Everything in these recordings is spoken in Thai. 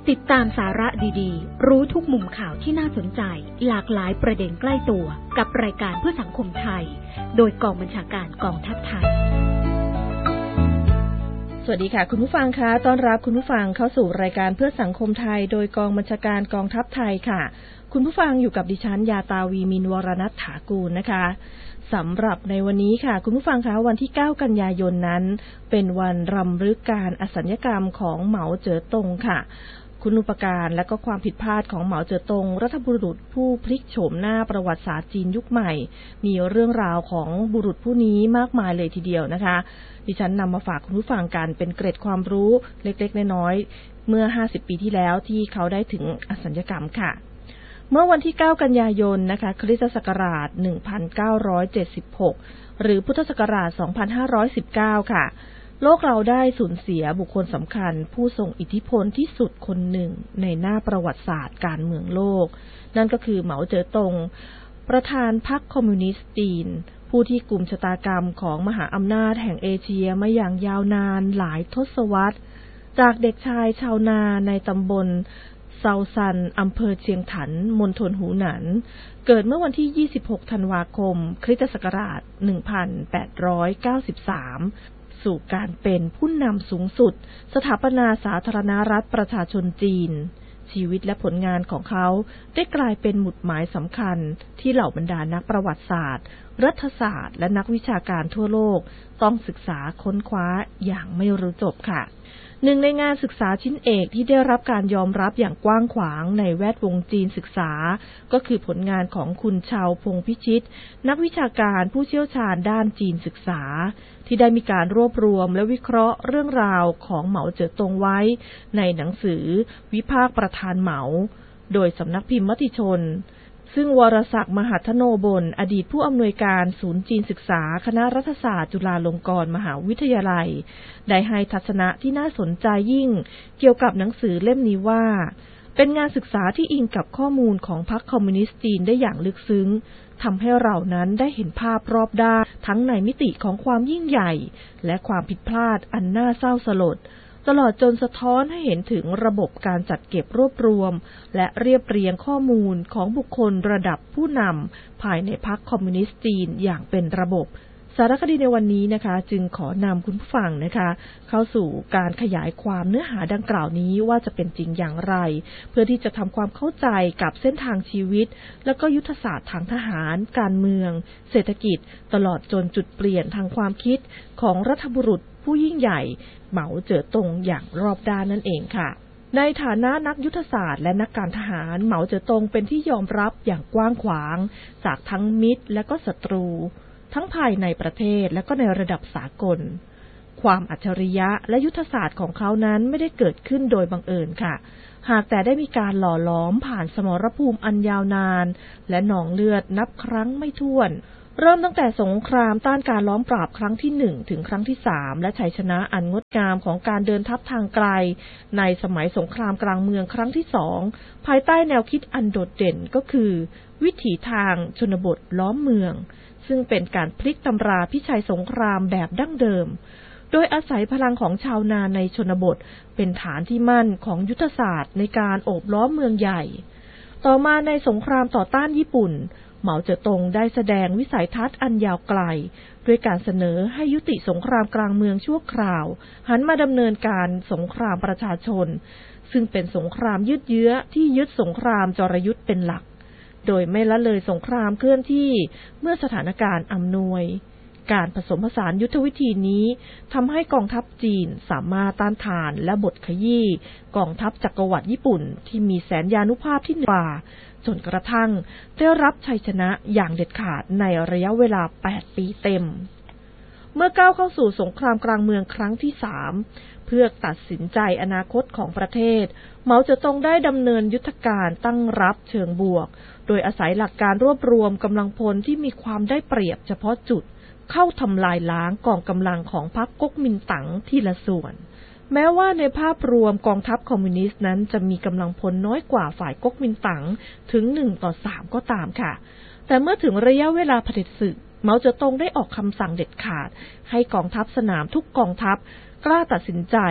ติดตามสาระดีๆรู้ทุกมุมข่าวที่น่าสนใจหลากหลายประเด็นใกล้ตัวกับรายการเพื่อสังคมไทยโดยกองบัญชาการกองทัพไทยสวัสดีค่ะคุณผู้ฟังคะต้อนรับคุณผู้ฟังเข้าสู่รายการเพื่อสังคมไทยโดยกองบัญชาการกองทัพไทยค่ะคุณผู้ฟังอยู่กับดิฉันยาตาวีมินวรณัฐถากูลนะคะสำหรับในวันนี้ค่ะคุณผู้ฟังคะวันที่9กันยายนนั้นเป็นวันรำลึกการอสัญกรรมของเหมาเจ๋อตงค่ะคุณูปการและก็ความผิดพลาดของเหมาเจ๋อตงรัฐบุรุษผู้พลิกโฉมหน้าประวัติศาสตร์จีนยุคใหม่มีเรื่องราวของบุรุษผู้นี้มากมายเลยทีเดียวนะคะดิฉันนำมาฝากคุณผู้ฟังกันเป็นเกร็ดความรู้เล็กๆน้อยๆเมื่อ50ปีที่แล้วที่เขาได้ถึงอสัญกรรมค่ะเมื่อวันที่9กันยายนนะคะคริสตศักราช1976หรือพุทธศักราช2519ค่ะโลกเราได้สูญเสียบุคคลสำคัญผู้ทรงอิทธิพลที่สุดคนหนึ่งในหน้าประวัติศาสตร์การเมืองโลกนั่นก็คือเหมาเจ๋อตงประธานพรรคคอมมิวนิสต์จีนผู้ที่กุมชะตากรรมของมหาอำนาจแห่งเอเชียมาอย่างยาวนานหลายทศวรรษจากเด็กชายชาวนาในตำบลเซาซันอำเภอเชียงถันมณฑลหูหนานเกิดเมื่อวันที่26ธันวาคมคริสตศักราช1893สู่การเป็นผู้นำสูงสุดสถาปนาสาธารณรัฐประชาชนจีนชีวิตและผลงานของเขาได้กลายเป็นหมุดหมายสำคัญที่เหล่าบรรดานักประวัติศาสตร์รัฐศาสตร์และนักวิชาการทั่วโลกต้องศึกษาค้นคว้าอย่างไม่รู้จบค่ะหนึ่งในงานศึกษาชิ้นเอกที่ได้รับการยอมรับอย่างกว้างขวางในแวดวงจีนศึกษาก็คือผลงานของคุณเชาพงษ์พิชิตนักวิชาการผู้เชี่ยวชาญด้านจีนศึกษาที่ได้มีการรวบรวมและวิเคราะห์เรื่องราวของเหมาเจ๋อตงไว้ในหนังสือวิพากษ์ประธานเหมาโดยสำนักพิมพ์มติชนซึ่งวรศักดิ์มหัทโนบลอดีตผู้อำนวยการศูนย์จีนศึกษาคณะรัฐศาสตร์จุฬาลงกรณ์มหาวิทยาลัยได้ให้ทัศนะที่น่าสนใจยิ่งเกี่ยวกับหนังสือเล่มนี้ว่าเป็นงานศึกษาที่อิงกับข้อมูลของพรรคคอมมิวนิสต์จีนได้อย่างลึกซึ้งทำให้เรานั้นได้เห็นภาพรอบด้านทั้งในมิติของความยิ่งใหญ่และความผิดพลาดอันน่าเศร้าสลดตลอดจนสะท้อนให้เห็นถึงระบบการจัดเก็บรวบรวมและเรียบเรียงข้อมูลของบุคคลระดับผู้นำภายในพรรคคอมมิวนิสต์จีนอย่างเป็นระบบสารคดีในวันนี้นะคะจึงขอนำคุณผู้ฟังนะคะเข้าสู่การขยายความเนื้อหาดังกล่าวนี้ว่าจะเป็นจริงอย่างไรเพื่อที่จะทำความเข้าใจกับเส้นทางชีวิตและก็ยุทธศาสตร์ทางทหารการเมืองเศรษฐกิจตลอดจนจุดเปลี่ยนทางความคิดของรัฐบุรุษผู้ยิ่งใหญ่เหมาเจ๋อตงอย่างรอบด้านนั่นเองค่ะในฐานะนักยุทธศาสตร์และนักการทหารเหมาเจ๋อตงเป็นที่ยอมรับอย่างกว้างขวางจากทั้งมิตรและก็ศัตรูทั้งภายในประเทศและก็ในระดับสากลความอัจฉริยะและยุทธศาสตร์ของเขานั้นไม่ได้เกิดขึ้นโดยบังเอิญค่ะหากแต่ได้มีการหล่อหลอมผ่านสมรภูมิอันยาวนานและหนองเลือดนับครั้งไม่ถ้วนเริ่มตั้งแต่สงครามต้านการล้อมปราบครั้งที่1ถึงครั้งที่3และชัยชนะอันงดงามของการเดินทัพทางไกลในสมัยสงครามกลางเมืองครั้งที่2ภายใต้แนวคิดอันโดดเด่นก็คือวิถีทางชนบทล้อมเมืองซึ่งเป็นการพลิกตำราพิชัยสงครามแบบดั้งเดิมโดยอาศัยพลังของชาวนาในชนบทเป็นฐานที่มั่นของยุทธศาสตร์ในการโอบล้อมเมืองใหญ่ต่อมาในสงครามต่อต้านญี่ปุ่นเหมาเจ๋อตงได้แสดงวิสัยทัศน์อันยาวไกลด้วยการเสนอให้ยุติสงครามกลางเมืองชั่วคราวหันมาดำเนินการสงครามประชาชนซึ่งเป็นสงครามยืดเยื้อที่ยึดสงครามจรยุทธ์เป็นหลักโดยไม่ละเลยสงครามเคลื่อนที่เมื่อสถานการณ์อำนวยการผสมผสานยุทธวิธีนี้ทำให้กองทัพจีนสามารถต้านทานและบดขยี้กองทัพจักรวรรดิญี่ปุ่นที่มีแสนยานุภาพที่เหนือกว่าจนกระทั่งได้รับชัยชนะอย่างเด็ดขาดในระยะเวลา8ปีเต็มเมื่อก้าวเข้าสู่สงครามกลางเมืองครั้งที่3เพื่อตัดสินใจอนาคตของประเทศเหมาเจ๋อตงได้ดำเนินยุทธการตั้งรับเชิงบวกโดยอาศัยหลักการรวบรวมกำลังพลที่มีความได้เปรียบเฉพาะจุดเข้าทำลายล้างกองกำลังของพรรคก๊กมินตั๋งทีละส่วนแม้ว่าในภาพรวมกองทัพคอมมิวนิสต์นั้นจะมีกำลังพลน้อยกว่าฝ่ายก๊กมินตั๋งถึง1-3ก็ตามค่ะแต่เมื่อถึงระยะเวลาเผด็จศึกเหมาเจ๋อตงได้ออกคำสั่งเด็ดขาดให้กองทัพสนามทุกกองทัพกล้าตัดสินใจ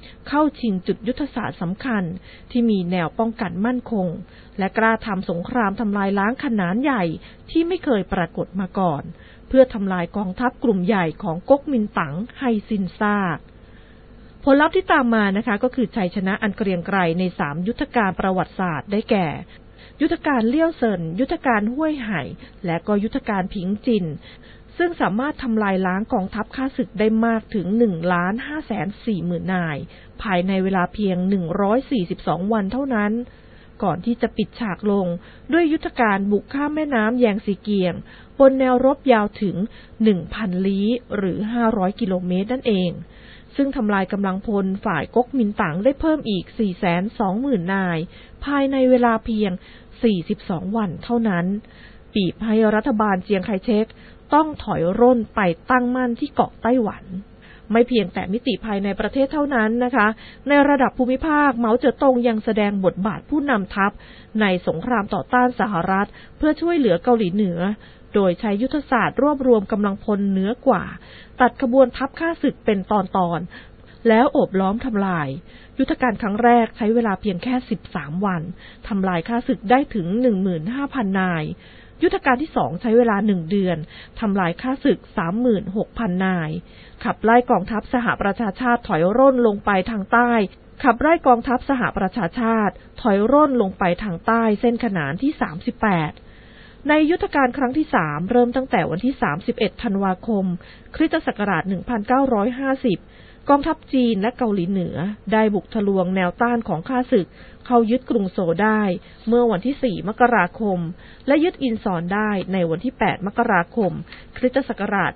เข้าชิงจุดยุทธศาสตร์สำคัญที่มีแนวป้องกันมั่นคงและกล้าทำสงครามทำลายล้างขนาดใหญ่ที่ไม่เคยปรากฏมาก่อนเพื่อทำลายกองทัพกลุ่มใหญ่ของก๊กมินตั๋งให้สิ้นซากผลลัพธ์ที่ตามมานะคะก็คือชัยชนะอันเกรียงไกรใน3ยุทธการประวัติศาสตร์ได้แก่ยุทธการเลี้ยวเซินยุทธการห้วยไห่และก็ยุทธการผิงจินซึ่งสามารถทำลายล้างกองทัพข้าศึกได้มากถึง 1,540,000 นายภายในเวลาเพียง142วันเท่านั้นก่อนที่จะปิดฉากลงด้วยยุทธการบุกข้ามแม่น้ำแยงซีเกียงบนแนวรบยาวถึง 1,000 ลี้หรือ500กิโลเมตรนั่นเองซึ่งทำลายกำลังพลฝ่ายก๊กมินตั๋งได้เพิ่มอีก 420,000 นายภายในเวลาเพียง42วันเท่านั้นบีบให้รัฐบาลเจียงไคเชกต้องถอยร่นไปตั้งมั่นที่เกาะไต้หวันไม่เพียงแต่มิติภายในประเทศเท่านั้นนะคะในระดับภูมิภาคเหมาเจ๋อตงยังแสดงบทบาทผู้นำทัพในสงครามต่อต้านสหรัฐเพื่อช่วยเหลือเกาหลีเหนือโดยใช้ยุทธศาสตร์รวบรวมกำลังพลเหนือกว่าตัดขบวนทัพข้าศึกเป็นตอนๆแล้วโอบล้อมทำลายยุทธการครั้งแรกใช้เวลาเพียงแค่13วันทำลายข้าศึกได้ถึง 15,000 นายยุทธการที่2ใช้เวลา1เดือนทำลายข้าศึก 36,000 นายขับไล่กองทัพสหประชาชาติถอยร่นลงไปทางใต้ขับไล่กองทัพสหประชาชาติถอยร่นลงไปทางใต้เส้นขนานที่38ในยุทธการครั้งที่3เริ่มตั้งแต่วันที่31ธันวาคมคริสตศักราช1950กองทัพจีนและเกาหลีเหนือได้บุกทะลวงแนวต้านของข้าศึกเข้ายึดกรุงโซลได้เมื่อวันที่4มกราคมและยึดอินซอนได้ในวันที่8มกราคมคริสตศักราช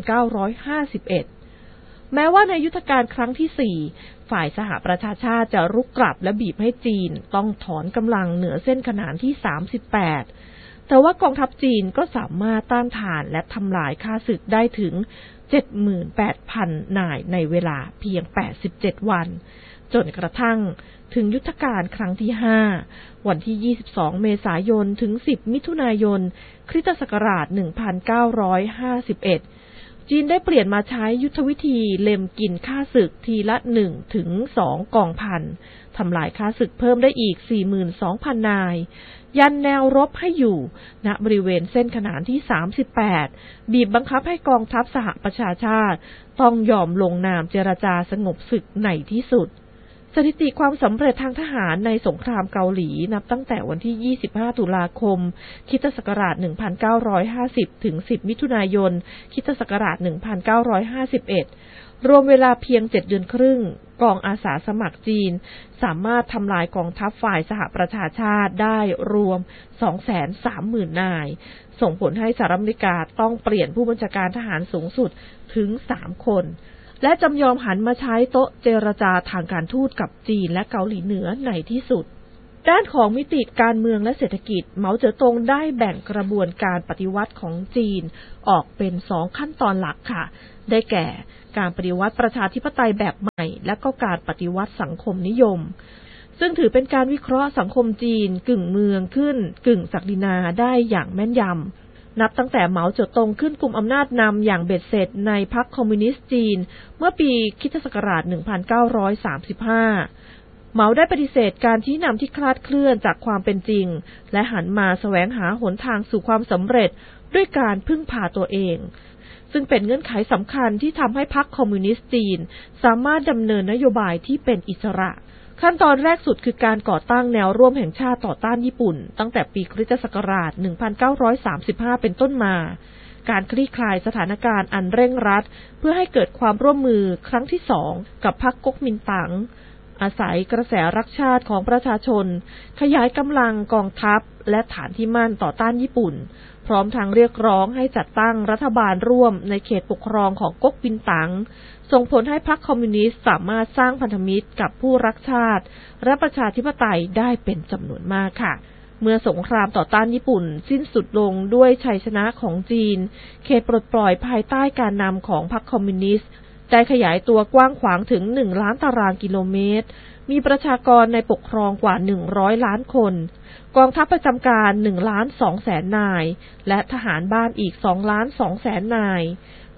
1951แม้ว่าในยุทธการครั้งที่4ฝ่ายสหประชาชาติจะรุกกลับและบีบให้จีนต้องถอนกำลังเหนือเส้นขนานที่38แต่ว่ากองทัพจีนก็สามารถต้านทานและทำลายข้าศึกได้ถึง 78,000 นายในเวลาเพียง87วันจนกระทั่งถึงยุทธการครั้งที่5วันที่22เมษายนถึง10มิถุนายนคริสตศักราช1951จีนได้เปลี่ยนมาใช้ยุทธวิธีเล็มกินข้าศึกทีละ1ถึง2กองพันทำลายข้าศึกเพิ่มได้อีก 42,000 นายยันแนวรบให้อยู่ณบริเวณเส้นขนานที่38บีบบังคับให้กองทัพสหประชาชาติต้องยอมลงนามเจรจาสงบศึกในที่สุดสถิติความสำเร็จทางทหารในสงครามเกาหลีนับตั้งแต่วันที่25ตุลาคมคริสตศักราช1950ถึง10มิถุนายนคริสตศักราช1951รวมเวลาเพียง7เดือนครึ่งกองอาสาสมัครจีนสามารถทำลายกองทัพฝ่ายสหประชาชาติได้รวม 230,000 นายส่งผลให้สหรัฐอเมริกาต้องเปลี่ยนผู้บัญชาการทหารสูงสุดถึง3คนและจำยอมหันมาใช้โต๊ะเจรจาทางการทูตกับจีนและเกาหลีเหนือในที่สุดด้านของมิติการเมืองและเศรษฐกิจเหมาเจ๋อตงได้แบ่งกระบวนการปฏิวัติของจีนออกเป็น2ขั้นตอนหลักค่ะได้แก่การปฏิวัติประชาธิปไตยแบบใหม่และก็การปฏิวัติสังคมนิยมซึ่งถือเป็นการวิเคราะห์สังคมจีนกึ่งเมืองขึ้นกึ่งศักดินาได้อย่างแม่นยำนับตั้งแต่เหมาเจ๋อตงขึ้นกุมอำนาจนำอย่างเบ็ดเสร็จในพรรคคอมมิวนิสต์จีนเมื่อปีค.ศ. 1935เหมาได้ปฏิเสธการชี้นำที่คลาดเคลื่อนจากความเป็นจริงและหันมาแสวงหาหนทางสู่ความสำเร็จด้วยการพึ่งพาตัวเองซึ่งเป็นเงื่อนไขสำคัญที่ทำให้พรรคคอมมิวนิสต์จีนสามารถดำเนินนโยบายที่เป็นอิสระขั้นตอนแรกสุดคือการก่อตั้งแนวร่วมแห่งชาติต่อต้านญี่ปุ่นตั้งแต่ปีคริสตศักราช1935เป็นต้นมาการคลี่คลายสถานการณ์อันเร่งรัดเพื่อให้เกิดความร่วมมือครั้งที่2กับพรรคก๊กมินตั๋งอาศัยกระแสรักชาติของประชาชนขยายกำลังกองทัพและฐานที่มั่นต่อต้านญี่ปุ่นพร้อมทางเรียกร้องให้จัดตั้งรัฐบาลร่วมในเขตปกครองของก๊กมินตั๋งส่งผลให้พรรคคอมมิวนิสต์สามารถสร้างพันธมิตรกับผู้รักชาติและประชาธิปไตยได้เป็นจำนวนมากค่ะเมื่อสงครามต่อต้านญี่ปุ่นสิ้นสุดลงด้วยชัยชนะของจีนเขตปลดปล่อยภายใต้การนำของพรรคคอมมิวนิสต์ได้ขยายตัวกว้างขวางถึง1ล้านตารางกิโลเมตรมีประชากรในปกครองกว่า100ล้านคนกองทัพประจำการ1.2 แสนนายและทหารบ้านอีก2.2 แสนนาย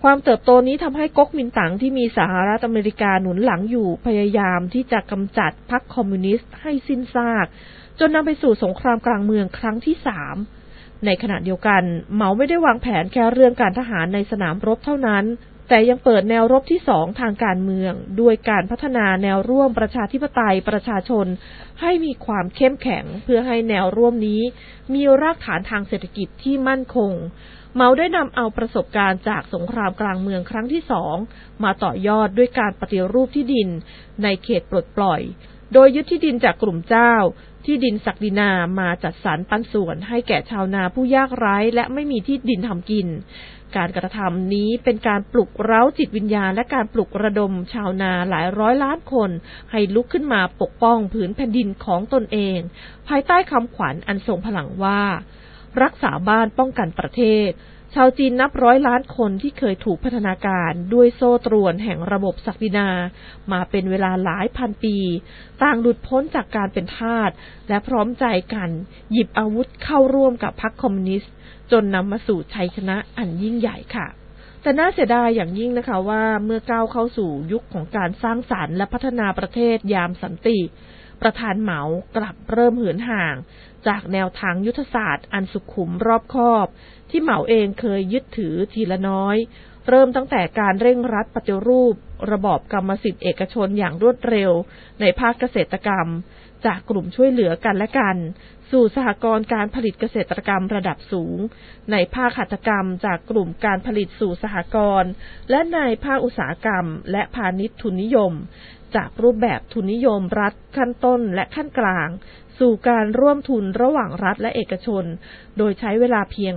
ความเติบโตนี้ทำให้ก๊กมินตั๋งที่มีสหรัฐอเมริกาหนุนหลังอยู่พยายามที่จะกำจัดพรรคคอมมิวนิสต์ให้สิ้นซากจนนำไปสู่สงครามกลางเมืองครั้งที่ 3ในขณะเดียวกันเหมาไม่ได้วางแผนแค่เรื่องการทหารในสนามรบเท่านั้นแต่ยังเปิดแนวรบที่ 2ทางการเมืองด้วยการพัฒนาแนวร่วมประชาธิปไตยประชาชนให้มีความเข้มแข็งเพื่อให้แนวร่วมนี้มีรากฐานทางเศรษฐกิจที่มั่นคงเหมาได้นำเอาประสบการณ์จากสงครามกลางเมืองครั้งที่ 2มาต่อยอดด้วยการปฏิรูปที่ดินในเขตปลดปล่อยโดยยึดที่ดินจากกลุ่มเจ้าที่ดินศักดินามาจัดสรรปันส่วนให้แก่ชาวนาผู้ยากไร้และไม่มีที่ดินทำกินการกระทำนี้เป็นการปลุกเร้าจิตวิญญาณและการปลุกระดมชาวนาหลายร้อยล้านคนให้ลุกขึ้นมาปกป้องผืนแผ่นดินของตนเองภายใต้คำขวัญอันทรงพลังว่ารักษาบ้านป้องกันประเทศชาวจีนนับร้อยล้านคนที่เคยถูกพัฒนาการด้วยโซ่ตรวนแห่งระบบศักดินามาเป็นเวลาหลายพันปีต่างหลุดพ้นจากการเป็นทาสและพร้อมใจกันหยิบอาวุธเข้าร่วมกับพรรคคอมมิวนิสต์จนนำมาสู่ชัยชนะอันยิ่งใหญ่ค่ะแต่น่าเสียดายอย่างยิ่งนะคะว่าเมื่อก้าวเข้าสู่ยุคของการสร้างสรรค์และพัฒนาประเทศยามสันติประธานเหมากลับเริ่มเหินห่างจากแนวทางยุทธศาสตร์อันสุขุมรอบคอบที่เหมาเองเคยยึดถือทีละน้อยเริ่มตั้งแต่การเร่งรัดปฏิรูประบอบกรรมสิทธิเอกชนอย่างรวดเร็วในภาคเกษตรกรรมจากกลุ่มช่วยเหลือกันและกันสู่สหกรณ์การผลิตเกษตรกรรมระดับสูงในภาคหัตถกรรมจากกลุ่มการผลิตสู่สหกรณ์และในภาคอุตสาหกรรมและพาณิชย์ทุนนิยมจากรูปแบบทุนนิยมรัฐขั้นต้นและขั้นกลางสู่การร่วมทุนระหว่างรัฐและเอกชนโดยใช้เวลาเพียง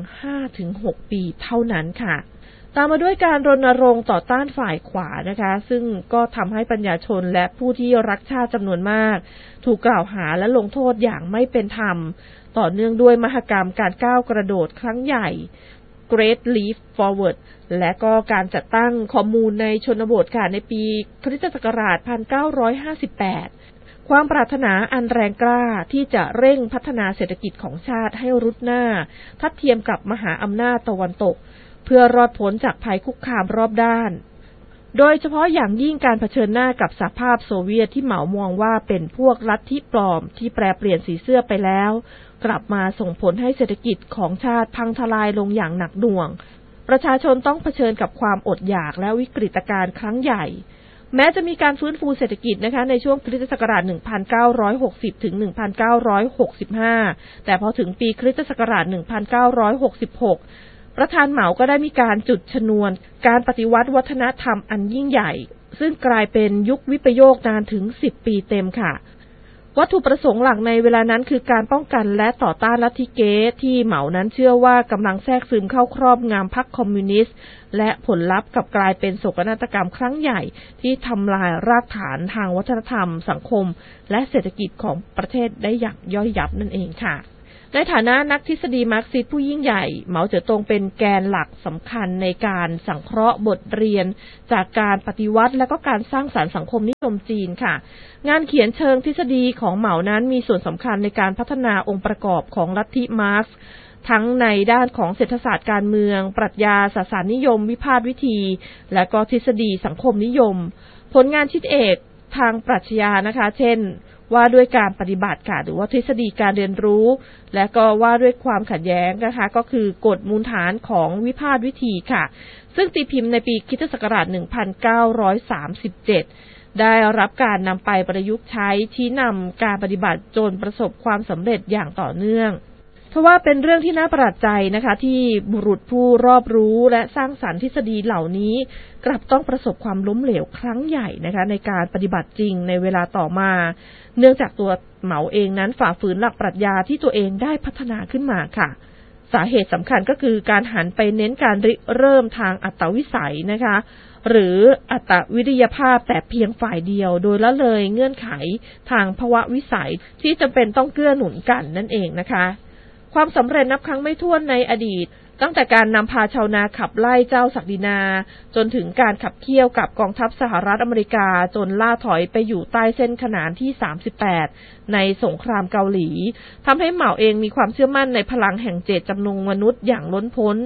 5-6 ปีเท่านั้นค่ะตามมาด้วยการรณรงค์ต่อต้านฝ่ายขวานะคะซึ่งก็ทำให้ปัญญาชนและผู้ที่รักชาติจำนวนมากถูกกล่าวหาและลงโทษอย่างไม่เป็นธรรมต่อเนื่องด้วยมหกรรมการก้าวกระโดดครั้งใหญ่ Great Leap Forward และก็การจัดตั้งคอมมูนในชนบทค่ะในปีคริสตศักราช 1958 ความปรารถนาอันแรงกล้าที่จะเร่งพัฒนาเศรษฐกิจของชาติให้รุดหน้าทัดเทียมกับมหาอำนาจตะวันตกเพื่อรอดพ้นจากภัยคุกคามรอบด้านโดยเฉพาะอย่างยิ่งการเผชิญหน้ากับสหภาพโซเวียตที่เหมามองว่าเป็นพวกลัทธิปลอมที่แปรเปลี่ยนสีเสื้อไปแล้วกลับมาส่งผลให้เศรษฐกิจของชาติพังทลายลงอย่างหนักหน่วงประชาชนต้องเผชิญกับความอดอยากและวิกฤตการณ์ครั้งใหญ่แม้จะมีการฟื้นฟูเศรษฐกิจนะคะในช่วงคริสตศักราช 1960 ถึง 1965 แต่พอถึงปีคริสตศักราช 1966 ประธานเหมาก็ได้มีการจุดชนวนการปฏิวัติวัฒนธรรมอันยิ่งใหญ่ซึ่งกลายเป็นยุควิปโยคนานถึง 10 ปีเต็มค่ะวัตถุประสงค์หลักในเวลานั้นคือการป้องกันและต่อต้านลัทธิเก๊ที่เหมานั้นเชื่อว่ากำลังแทรกซึมเข้าครอบงำพรรคคอมมิวนิสต์และผลลัพธ์กลับกลายเป็นโศกนาฏกรรมครั้งใหญ่ที่ทำลายรากฐานทางวัฒนธรรมสังคมและเศรษฐกิจของประเทศได้อย่างย่อยยับนั่นเองค่ะในฐานะนักทฤษฎีมาร์กซิสต์ผู้ยิ่งใหญ่เหมาเจ๋อตงเป็นแกนหลักสำคัญในการสังเคราะห์บทเรียนจากการปฏิวัติและก็การสร้างสรรค์สังคมนิยมจีนค่ะงานเขียนเชิงทฤษฎีของเหมานั้นมีส่วนสำคัญในการพัฒนาองค์ประกอบของลัทธิมาร์กซ์ทั้งในด้านของเศรษฐศาสตร์การเมืองปรัชญาศาสนนิยมวิพากษ์วิธีและก็ทฤษฎีสังคมนิยมผลงานชิ้นเอกทางปรัชญานะคะเช่นว่าด้วยการปฏิบัติค่ะหรือว่าทฤษฎีการเรียนรู้และก็ว่าด้วยความขัดแย้งนะคะก็คือกฎมูลฐานของวิพากษ์วิธีค่ะซึ่งตีพิมพ์ในปีคริสตศักราช 1937 ได้รับการนำไปประยุกต์ใช้ชี้นำการปฏิบัติจนประสบความสำเร็จอย่างต่อเนื่องเพราะว่าเป็นเรื่องที่น่าประหลาดใจนะคะที่บุรุษผู้รอบรู้และสร้างสรรค์ทฤษฎีเหล่านี้กลับต้องประสบความล้มเหลวครั้งใหญ่นะคะในการปฏิบัติจริงในเวลาต่อมาเนื่องจากตัวเหมาเองนั้นฝ่าฝืนหลักปรัชญาที่ตัวเองได้พัฒนาขึ้นมาค่ะสาเหตุสำคัญก็คือการหันไปเน้นการริเริ่มทางอัตวิสัยนะคะหรืออัตวิริยภาพแต่เพียงฝ่ายเดียวโดยละเลยเงื่อนไขทางภวะวิสัยที่จำเป็นต้องเกื้อหนุนกันนั่นเองนะคะความสำเร็จนับครั้งไม่ถ้วนในอดีตตั้งแต่การนำพาชาวนาขับไล่เจ้าศักดินาจนถึงการขับเคี่ยวกับกองทัพสหรัฐอเมริกาจนล่าถอยไปอยู่ใต้เส้นขนานที่ 38 ในสงครามเกาหลีทำให้เหมาเองมีความเชื่อมั่นในพลังแห่งเจตจำนงมนุษย์อย่างล้นพ้น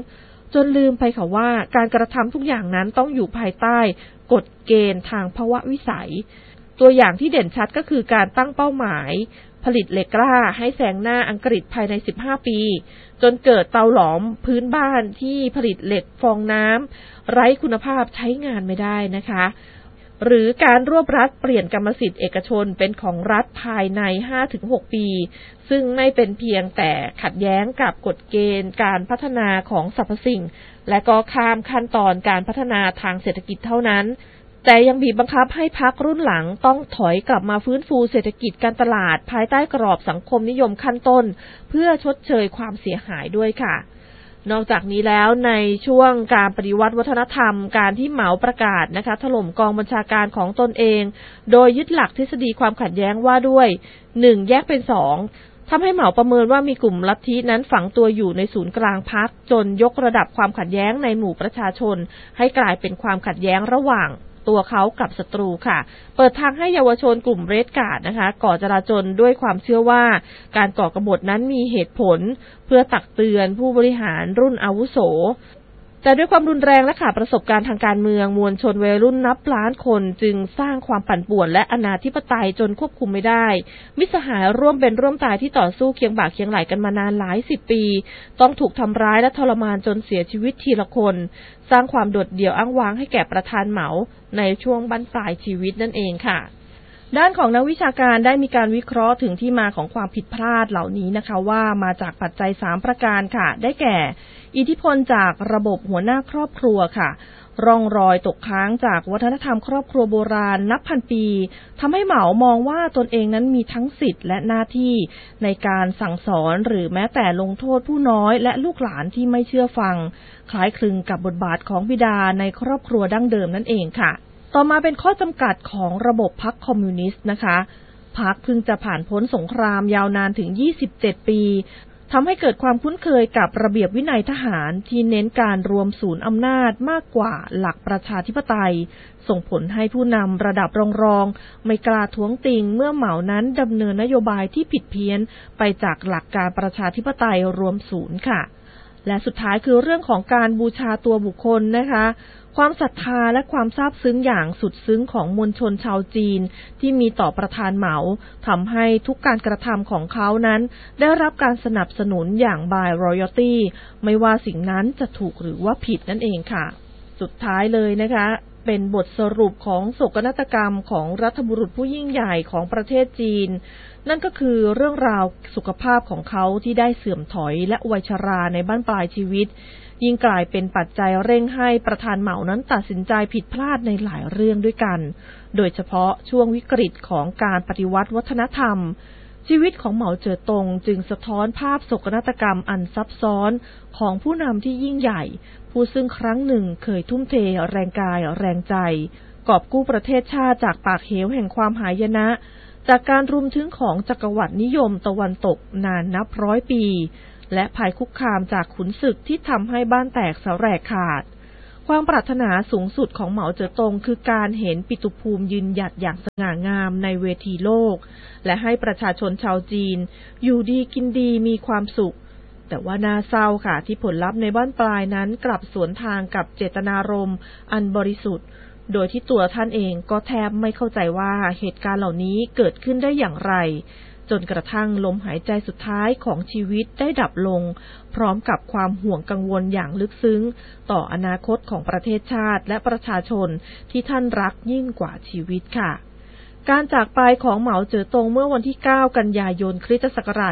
จนลืมไปค่ะว่าการกระทำทุกอย่างนั้นต้องอยู่ภายใต้กฎเกณฑ์ทางภววิสัยตัวอย่างที่เด่นชัดก็คือการตั้งเป้าหมายผลิตเหล็กกล้าให้แซงหน้าอังกฤษภายใน15ปีจนเกิดเตาหลอมพื้นบ้านที่ผลิตเหล็กฟองน้ำไร้คุณภาพใช้งานไม่ได้นะคะหรือการรวบรัดเปลี่ยนกรรมสิทธิ์เอกชนเป็นของรัฐภายใน 5-6 ปีซึ่งไม่เป็นเพียงแต่ขัดแย้งกับกฎเกณฑ์การพัฒนาของสรรพสิ่งและก็ข้ามขั้นตอนการพัฒนาทางเศรษฐกิจเท่านั้นแต่ยังบีบบังคับให้พรรครุ่นหลังต้องถอยกลับมาฟื้นฟูเศรษฐกิจการตลาดภายใต้กรอบสังคมนิยมขั้นต้นเพื่อชดเชยความเสียหายด้วยค่ะนอกจากนี้แล้วในช่วงการปฏิวัติวัฒนธรรมการที่เหมาประกาศนะคะถล่มกองบัญชาการของตนเองโดยยึดหลักทฤษฎีความขัดแย้งว่าด้วย1แยกเป็น2ทำให้เหมาประเมินว่ามีกลุ่มลัทธินั้นฝังตัวอยู่ในศูนย์กลางพรรคจนยกระดับความขัดแย้งในหมู่ประชาชนให้กลายเป็นความขัดแย้งระหว่างตัวเขากับศัตรูค่ะเปิดทางให้เยาวชนกลุ่มเรดการ์ดนะคะก่อจลาจลด้วยความเชื่อว่าการก่อกบฏนั้นมีเหตุผลเพื่อตักเตือนผู้บริหารรุ่นอาวุโสแต่ด้วยความรุนแรงและขาดประสบการณ์ทางการเมืองมวลชนวัยรุ่นนับล้านคนจึงสร้างความปั่นป่วนและอนาธิปไตยจนควบคุมไม่ได้มิตรสหายร่วมเป็นร่วมตายที่ต่อสู้เคียงบ่าเคียงไหล่กันมานานหลายสิบปีต้องถูกทำร้ายและทรมานจนเสียชีวิตทีละคนสร้างความโดดเดี่ยวอ้างว้างให้แก่ประธานเหมาในช่วงบั้นปลายชีวิตนั่นเองค่ะด้านของนักวิชาการได้มีการวิเคราะห์ถึงที่มาของความผิดพลาดเหล่านี้นะคะว่ามาจากปัจจัย3ประการค่ะได้แก่อิทธิพลจากระบบหัวหน้าครอบครัวค่ะร่องรอยตกค้างจากวัฒนธรรมครอบครัวโบราณนับพันปีทำให้เหมามองว่าตนเองนั้นมีทั้งสิทธิ์และหน้าที่ในการสั่งสอนหรือแม้แต่ลงโทษผู้น้อยและลูกหลานที่ไม่เชื่อฟังคล้ายคลึงกับบทบาทของบิดาในครอบครัวดั้งเดิมนั่นเองค่ะต่อมาเป็นข้อจำกัดของระบบพรรคคอมมิวนิสต์นะคะพรรคเพิ่งจะผ่านพ้นสงครามยาวนานถึง27ปีทำให้เกิดความคุ้นเคยกับระเบียบวินัยทหารที่เน้นการรวมศูนย์อำนาจมากกว่าหลักประชาธิปไตยส่งผลให้ผู้นำระดับรองๆไม่กล้าท้วงติงเมื่อเหมานั้นดำเนินนโยบายที่ผิดเพี้ยนไปจากหลักการประชาธิปไตยรวมศูนย์ค่ะและสุดท้ายคือเรื่องของการบูชาตัวบุคคลนะคะความศรัทธาและความซาบซึ้งอย่างสุดซึ้งของมวลชนชาวจีนที่มีต่อประธานเหมาทำให้ทุกการกระทำของเขานั้นได้รับการสนับสนุนอย่าง by royalty ไม่ว่าสิ่งนั้นจะถูกหรือว่าผิดนั่นเองค่ะสุดท้ายเลยนะคะเป็นบทสรุปของโศกนาฏกรรมของรัฐบุรุษผู้ยิ่งใหญ่ของประเทศจีนนั่นก็คือเรื่องราวสุขภาพของเขาที่ได้เสื่อมถอยและวัยชราในบั้นปลายชีวิตยิ่งกลายเป็นปัจจัยเร่งให้ประธานเหมานั้นตัดสินใจผิดพลาดในหลายเรื่องด้วยกันโดยเฉพาะช่วงวิกฤตของการปฏิวัติวัฒนธรรมชีวิตของเหมาเจ๋อตงจึงสะท้อนภาพโศกนาฏกรรมอันซับซ้อนของผู้นำที่ยิ่งใหญ่ผู้ซึ่งครั้งหนึ่งเคยทุ่มเทแรงกายแรงใจกอบกู้ประเทศชาติจากปากเหวแห่งความหายนะจากการรุมถึงของจักรวรรดินิยมตะวันตกนานนับร้อยปีและภัยคุกคามจากขุนศึกที่ทำให้บ้านแตกสลายขาดความปรารถนาสูงสุดของเหมาเจ๋อตงคือการเห็นปิตุภูมิยืนหยัดอย่างสง่างามในเวทีโลกและให้ประชาชนชาวจีนอยู่ดีกินดีมีความสุขแต่ว่าน่าเศร้าค่ะที่ผลลัพธ์ในบ้านปลายนั้นกลับสวนทางกับเจตนารมณ์อันบริสุทธิ์โดยที่ตัวท่านเองก็แทบไม่เข้าใจว่าเหตุการณ์เหล่านี้เกิดขึ้นได้อย่างไรจนกระทั่งลมหายใจสุดท้ายของชีวิตได้ดับลงพร้อมกับความห่วงกังวลอย่างลึกซึ้งต่ออนาคตของประเทศชาติและประชาชนที่ท่านรักยิ่งกว่าชีวิตค่ะการจากไปของเหมาเจ๋อตงเมื่อวันที่9กันยายนคริสตศักราช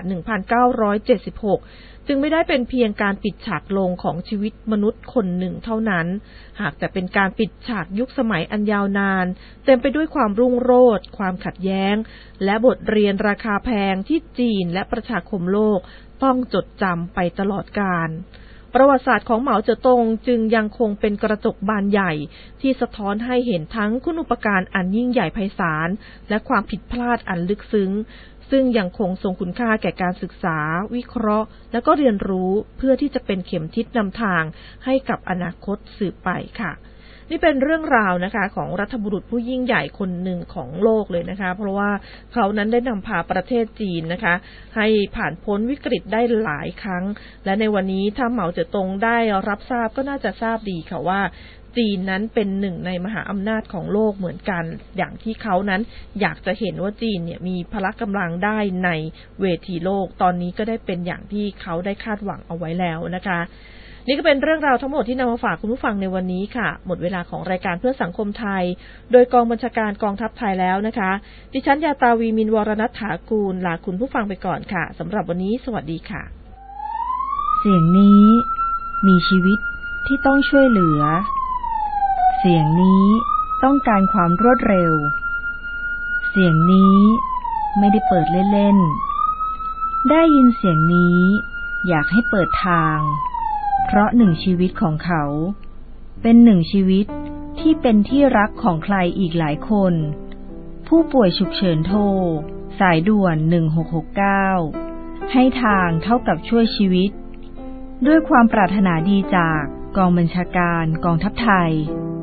1976จึงไม่ได้เป็นเพียงการปิดฉากลงของชีวิตมนุษย์คนหนึ่งเท่านั้นหากแต่เป็นการปิดฉากยุคสมัยอันยาวนานเต็มไปด้วยความรุ่งโรจน์ความขัดแย้งและบทเรียนราคาแพงที่จีนและประชาคมโลกต้องจดจำไปตลอดกาลประวัติศาสตร์ของเหมาเจ๋อตงจึงยังคงเป็นกระจกบานใหญ่ที่สะท้อนให้เห็นทั้งคุณูปการอันยิ่งใหญ่ไพศาลและความผิดพลาดอันลึกซึ้งซึ่งยังคงทรงคุณค่าแก่การศึกษาวิเคราะห์และก็เรียนรู้เพื่อที่จะเป็นเข็มทิศนำทางให้กับอนาคตสืบไปค่ะนี่เป็นเรื่องราวนะคะของรัฐบุรุษผู้ยิ่งใหญ่คนหนึ่งของโลกเลยนะคะเพราะว่าเขานั้นได้นำพาประเทศจีนนะคะให้ผ่านพ้นวิกฤตได้หลายครั้งและในวันนี้ถ้าเหมาเจ๋อตงได้รับทราบก็น่าจะทราบดีค่ะว่าจีนนั้นเป็นหนึ่งในมหาอำนาจของโลกเหมือนกันอย่างที่เขานั้นอยากจะเห็นว่าจีนเนี่ยมีพละกำลังได้ในเวทีโลกตอนนี้ก็ได้เป็นอย่างที่เขาได้คาดหวังเอาไว้แล้วนะคะนี่ก็เป็นเรื่องราวทั้งหมดที่นำมาฝากคุณผู้ฟังในวันนี้ค่ะหมดเวลาของรายการเพื่อสังคมไทยโดยกองบัญชาการกองทัพไทยแล้วนะคะดิฉันยาตาวีมินวรณัฐฐากูลลาคุณผู้ฟังไปก่อนค่ะสำหรับวันนี้สวัสดีค่ะเสียงนี้มีชีวิตที่ต้องช่วยเหลือเสียงนี้ต้องการความรวดเร็วเสียงนี้ไม่ได้เปิดเล่นๆได้ยินเสียงนี้อยากให้เปิดทางเพราะหนึ่งชีวิตของเขาเป็นหนึ่งชีวิตที่เป็นที่รักของใครอีกหลายคนผู้ป่วยฉุกเฉินโทรสายด่วน1669ให้ทางเท่ากับช่วยชีวิตด้วยความปรารถนาดีจากกองบัญชาการกองทัพไทย